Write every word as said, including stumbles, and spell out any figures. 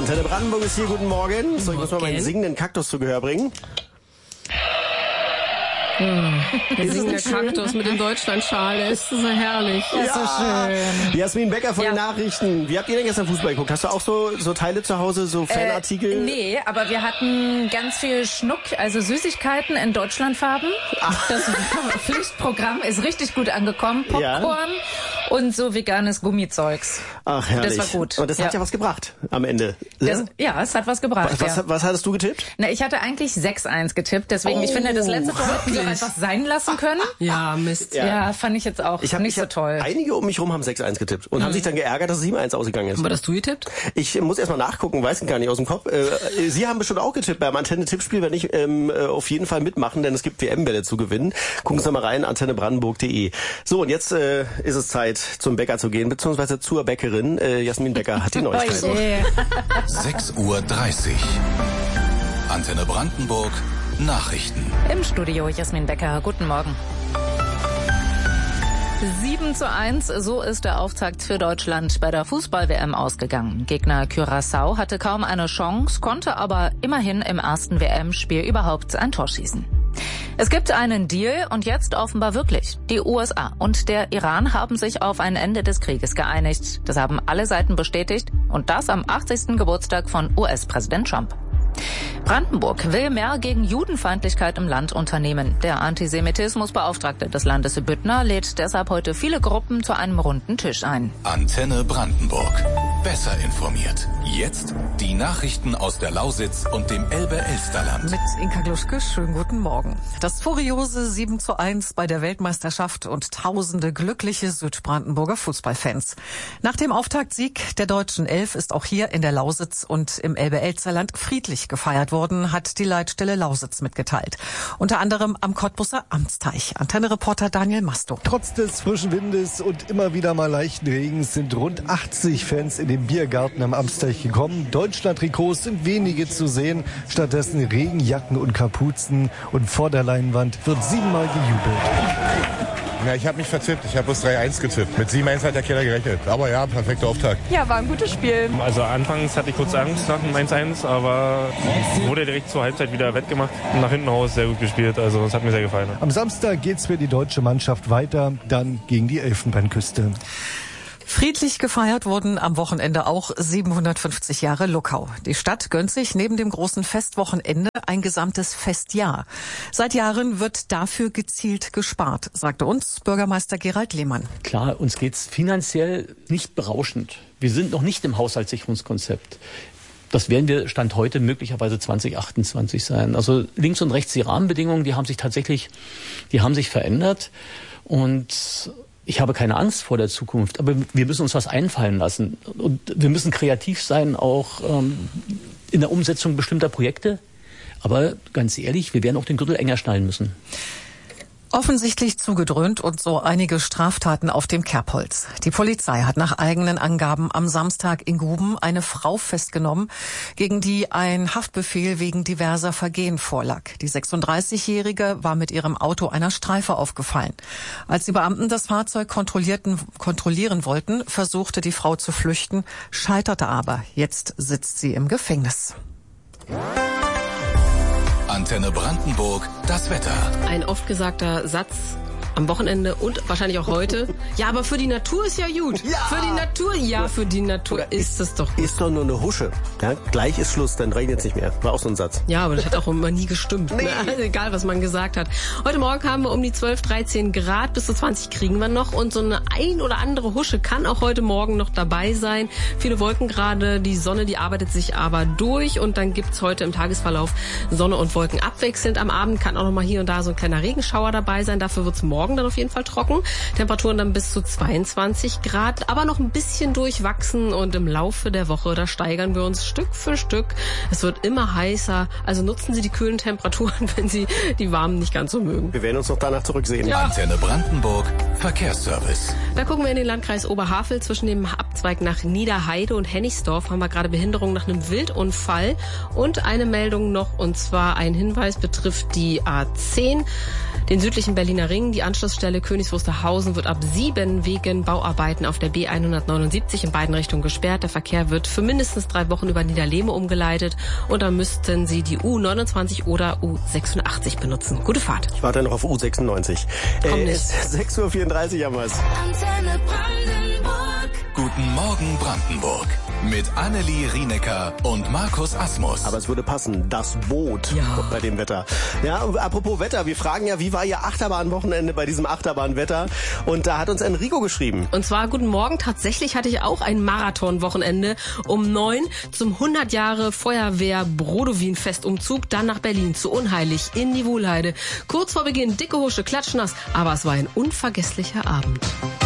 Antenne Brandenburg ist hier, guten Morgen. So, ich muss mal meinen singenden Kaktus zu Gehör bringen. Hm. Der singende Kaktus mit dem Deutschlandschal ist so herrlich. Ja. Ist so schön. Jasmin Becker von Ja. den Nachrichten. Wie habt ihr denn gestern Fußball geguckt? Hast du auch so, so Teile zu Hause, so Fanartikel? Äh, nee, aber wir hatten ganz viel Schnuck, also Süßigkeiten in Deutschlandfarben. Ach. Das Pflichtprogramm ist richtig gut angekommen. Popcorn ja. und so veganes Gummizeugs. Ach, herrlich. Das war gut. Und das ja. hat ja was gebracht am Ende. Das, ja, es hat was gebracht. Was, ja. was, was hattest du getippt? Na, ich hatte eigentlich sechs eins getippt, deswegen, oh, ich finde, das letzte Tor hätten wir einfach sein lassen können. Ja, Mist. Ja, ja fand ich jetzt auch ich hab, nicht ich so hab, toll. Einige um mich rum haben sechs eins getippt und mhm. haben sich dann geärgert, dass es sieben eins ausgegangen ist. Aber hast du getippt? Ich muss erst mal nachgucken, weiß gar nicht aus dem Kopf. Äh, Sie haben bestimmt auch getippt beim Antenne-Tippspiel, wenn ich ähm, auf jeden Fall mitmachen, denn es gibt W M-Bälle zu gewinnen. Gucken Sie mal rein, antenne brandenburg punkt de. So, und jetzt äh, ist es Zeit, zum Bäcker zu gehen, beziehungsweise zur Bäckerin. Äh, Jasmin Becker hat die Neuigkeiten. sechs Uhr dreißig. Antenne Brandenburg. Nachrichten. Im Studio Jasmin Becker. Guten Morgen. sieben zu eins, so ist der Auftakt für Deutschland bei der Fußball-W M ausgegangen. Gegner Curaçao hatte kaum eine Chance, konnte aber immerhin im ersten W M-Spiel überhaupt ein Tor schießen. Es gibt einen Deal und jetzt offenbar wirklich. Die U S A und der Iran haben sich auf ein Ende des Krieges geeinigt. Das haben alle Seiten bestätigt und das am achtzigsten Geburtstag von U S-Präsident Trump. Brandenburg will mehr gegen Judenfeindlichkeit im Land unternehmen. Der Antisemitismusbeauftragte des Landes Büttner lädt deshalb heute viele Gruppen zu einem runden Tisch ein. Antenne Brandenburg. Besser informiert. Jetzt die Nachrichten aus der Lausitz und dem Elbe-Elsterland. Mit Inka Gluschke, schönen guten Morgen. Das furiose sieben zu eins bei der Weltmeisterschaft und tausende glückliche Südbrandenburger Fußballfans. Nach dem Auftaktsieg der deutschen Elf ist auch hier in der Lausitz und im Elbe-Elsterland friedlich gefeiert worden, hat die Leitstelle Lausitz mitgeteilt. Unter anderem am Cottbusser Amtsteich. Antenne-Reporter Daniel Masto. Trotz des frischen Windes und immer wieder mal leichten Regens sind rund achtzig Fans in den Biergarten am Amtsteich gekommen. Deutschland-Trikots sind wenige zu sehen, stattdessen Regenjacken und Kapuzen und vor der Leinwand wird siebenmal gejubelt. Ja, ich habe mich vertippt. Ich habe bloß drei eins getippt. Mit sieben eins hat der Keller gerechnet. Aber ja, perfekter Auftakt. Ja, war ein gutes Spiel. Also anfangs hatte ich kurz Angst nach dem eins eins, aber wurde direkt zur Halbzeit wieder wettgemacht. Und nach hinten raus sehr gut gespielt. Also das hat mir sehr gefallen. Am Samstag geht's für die deutsche Mannschaft weiter, dann gegen die Elfenbeinküste. Friedlich gefeiert wurden am Wochenende auch siebenhundertfünfzig Jahre Luckau. Die Stadt gönnt sich neben dem großen Festwochenende ein gesamtes Festjahr. Seit Jahren wird dafür gezielt gespart, sagte uns Bürgermeister Gerald Lehmann. Klar, uns geht's finanziell nicht berauschend. Wir sind noch nicht im Haushaltssicherungskonzept. Das werden wir Stand heute möglicherweise zwanzig achtundzwanzig sein. Also links und rechts die Rahmenbedingungen, die haben sich tatsächlich, die haben sich verändert und ich habe keine Angst vor der Zukunft, aber wir müssen uns was einfallen lassen. Und wir müssen kreativ sein, auch ähm, in der Umsetzung bestimmter Projekte. Aber ganz ehrlich, wir werden auch den Gürtel enger schnallen müssen. Offensichtlich zugedröhnt und so einige Straftaten auf dem Kerbholz. Die Polizei hat nach eigenen Angaben am Samstag in Guben eine Frau festgenommen, gegen die ein Haftbefehl wegen diverser Vergehen vorlag. Die sechsunddreißigjährige war mit ihrem Auto einer Streife aufgefallen. Als die Beamten das Fahrzeug kontrollierten, kontrollieren wollten, versuchte die Frau zu flüchten, scheiterte aber. Jetzt sitzt sie im Gefängnis. Antenne Brandenburg, das Wetter. Ein oft gesagter Satz am Wochenende und wahrscheinlich auch heute. Ja, aber für die Natur ist ja gut. Ja. Für die Natur, ja, für die Natur Oder ist es doch gut. Ist doch nur eine Husche. Ja, gleich ist Schluss, dann regnet es nicht mehr. War auch so ein Satz. Ja, aber das hat auch immer nie gestimmt. Nee. Ne? Also egal, was man gesagt hat. Heute Morgen haben wir um die zwölf, dreizehn Grad, bis zu zwanzig kriegen wir noch. Und so eine ein oder andere Husche kann auch heute Morgen noch dabei sein. Viele Wolken gerade, die Sonne, die arbeitet sich aber durch. Und dann gibt's heute im Tagesverlauf Sonne und Wolken abwechselnd. Am Abend kann auch noch mal hier und da so ein kleiner Regenschauer dabei sein. Dafür wird's morgen dann auf jeden Fall trocken. Temperaturen dann bis zu zweiundzwanzig Grad, aber noch ein bisschen durchwachsen und im Laufe der Woche, da steigern wir uns Stück für Stück. Es wird immer heißer, also nutzen Sie die kühlen Temperaturen, wenn Sie die warmen nicht ganz so mögen. Wir werden uns noch danach zurücksehen. Ja. Antenne Brandenburg, Verkehrsservice. Da gucken wir in den Landkreis Oberhavel zwischen dem ab Braunschweig nach Niederheide und Hennigsdorf haben wir gerade Behinderung nach einem Wildunfall. Und eine Meldung noch, und zwar ein Hinweis betrifft die A zehn. Den südlichen Berliner Ring, die Anschlussstelle Königs Wusterhausen wird ab sieben wegen Bauarbeiten auf der B hundertneunundsiebzig in beiden Richtungen gesperrt. Der Verkehr wird für mindestens drei Wochen über Niederlehme umgeleitet und dann müssten Sie die U neunundzwanzig oder U sechsundachtzig benutzen. Gute Fahrt. Ich warte noch auf U sechsundneunzig. Komm Äh, nicht. sechs Uhr vierunddreißig haben wir es. Guten Morgen Brandenburg. Mit Annelie Rienecker und Markus Asmus. Aber es würde passen, das Boot Ja. bei dem Wetter. Ja, apropos Wetter, wir fragen ja, wie war Ihr Achterbahnwochenende bei diesem Achterbahnwetter? Und da hat uns Enrico geschrieben. Und zwar, guten Morgen, tatsächlich hatte ich auch ein Marathonwochenende um neun zum hundert Jahre Feuerwehr Brodowin-Festumzug, dann nach Berlin zu Unheilig in die Wuhlheide. Kurz vor Beginn dicke Husche, klatschnass, aber es war ein unvergesslicher Abend.